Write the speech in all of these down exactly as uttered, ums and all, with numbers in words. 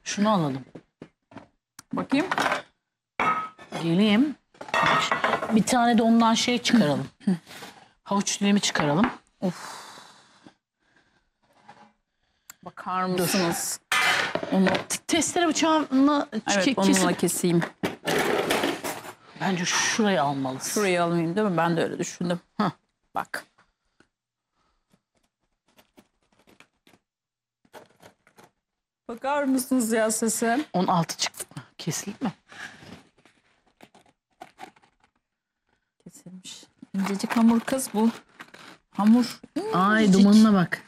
Şunu alalım. Bakayım. Geleyim. Bir tane de ondan şey çıkaralım. Havuç dilimi çıkaralım. Of. Bakar mısınız? Onu, Testere bıçağını evet, ke- onunla kesip keseyim. bence şurayı almalısın. Şurayı almayayım değil mi? Ben de öyle düşündüm. Hah. Bak. Bakar mısınız ya sese? Onun altı çıktı mı? Kesildi mi? Kesilmiş. İncecik hamur kız bu. Hamur. Ay incecik. dumanına bak.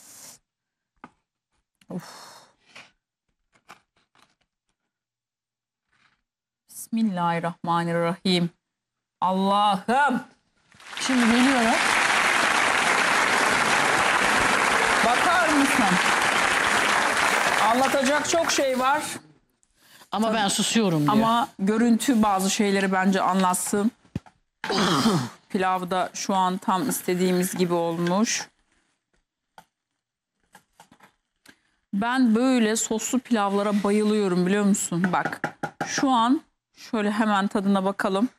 Of. Bismillahirrahmanirrahim. Allah'ım. Şimdi geliyorum. Bakar mısın? Anlatacak çok şey var. Ama ben susuyorum diyor. Ama görüntü bazı şeyleri bence anlatsın. Pilav da şu an tam istediğimiz gibi olmuş. Ben böyle soslu pilavlara bayılıyorum, biliyor musun? Bak şu an şöyle hemen tadına bakalım.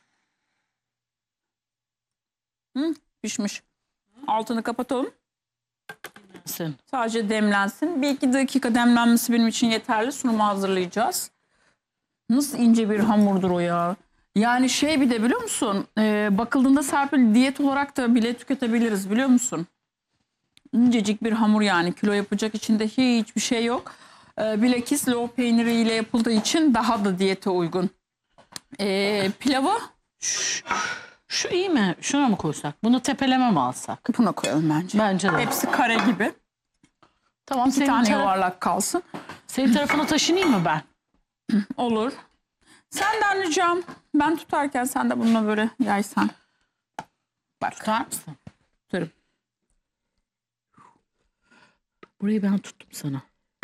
Hı, pişmiş. Altını kapatalım. Sen. Sadece demlensin. Bir iki dakika demlenmesi benim için yeterli. Sunumu hazırlayacağız. Nasıl ince bir hamurdur o ya. Yani şey, bir de biliyor musun? Ee, bakıldığında Serpil, diyet olarak da bile tüketebiliriz, biliyor musun? İncecik bir hamur yani. Kilo yapacak, içinde hiçbir şey yok. Ee, bilakis lor peyniriyle yapıldığı için daha da diyete uygun. Ee, pilavı Şu, şu iyi mi? Şuna mı koysak? Bunu tepeleme mi alsak? buna koyalım bence. Bence de. Hepsi kare gibi. Tamam, İki senin, tane taraf- yuvarlak kalsın. senin tarafına taşınayım mı ben? Olur. Senden ricam, ben tutarken sen de bununla böyle yaysan. Bak. Tutar mısın? Tutarım. Burayı ben tuttum sana.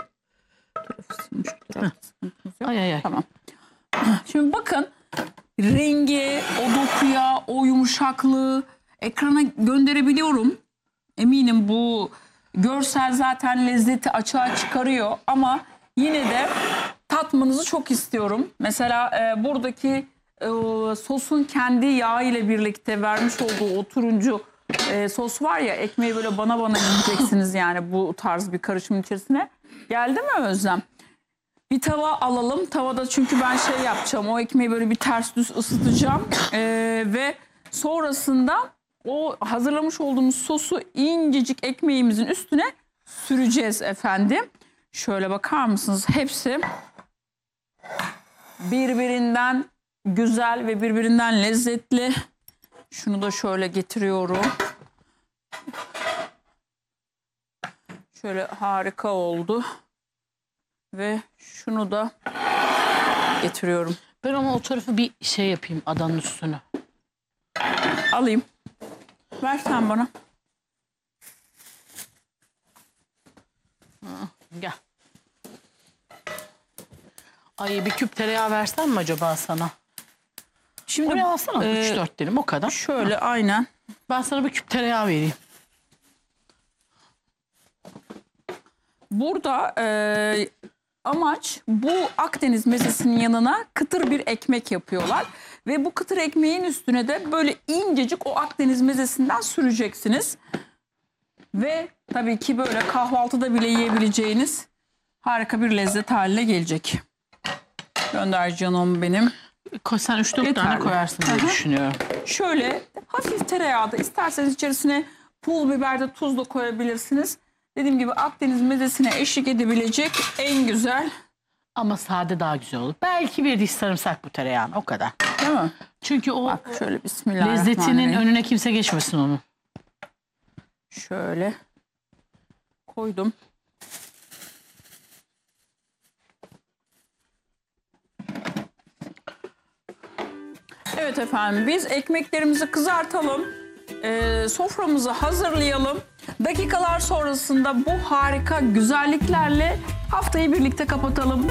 Heh. Ay ay ay. Tamam. Şimdi bakın, rengi, o dokuya, o yumuşaklığı ekrana gönderebiliyorum. Eminim bu görsel zaten lezzeti açığa çıkarıyor ama yine de tatmanızı çok istiyorum. Mesela e, buradaki e, sosun kendi yağı ile birlikte vermiş olduğu o turuncu e, sos var ya, ekmeği böyle bana bana yiyeceksiniz yani bu tarz bir karışımın içerisine. Geldi mi Özlem? Bir tava alalım. Tavada çünkü ben şey yapacağım. O ekmeği böyle bir ters düz ısıtacağım. Ee, ve sonrasında o hazırlamış olduğumuz sosu incecik ekmeğimizin üstüne süreceğiz efendim. Şöyle bakar mısınız? Hepsi birbirinden güzel ve birbirinden lezzetli. Şunu da şöyle getiriyorum. Şöyle harika oldu. Ve şunu da getiriyorum. Ben ama o tarafı bir şey yapayım, adanın üstünü. Alayım. Ver sen bana. Gel. Ay, bir küp tereyağı versem mi acaba sana? Şimdi Oraya alsana e, üç dört dilim, o kadar. şöyle aynen. Ben sana bir küp tereyağı vereyim. Burada e, amaç, bu Akdeniz mezesinin yanına kıtır bir ekmek yapıyorlar. Ve bu kıtır ekmeğin üstüne de böyle incecik o Akdeniz mezesinden süreceksiniz. Ve tabii ki böyle kahvaltıda bile yiyebileceğiniz harika bir lezzet haline gelecek. Gönder canım benim. Koy, sen üç dört tane Yeterli. koyarsın diye Aha. düşünüyorum. Şöyle hafif tereyağı da, isterseniz içerisine pul biber de, tuz da koyabilirsiniz. Dediğim gibi Akdeniz mezesine eşlik edebilecek en güzel. Ama sade daha güzel olur. Belki bir diş sarımsak bu tereyağın, o kadar. Değil mi? Çünkü o Bak şöyle bismillahirrahmanirrahim. lezzetinin önüne kimse geçmesin onun. Şöyle koydum. Evet efendim, biz ekmeklerimizi kızartalım. Ee, soframızı hazırlayalım. Dakikalar sonrasında bu harika güzelliklerle haftayı birlikte kapatalım.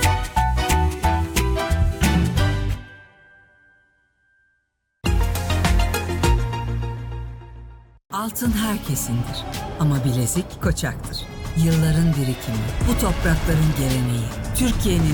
Altın herkesindir ama bilezik Koçak'tır. Yılların birikimi, bu toprakların geleneği, Türkiye'nin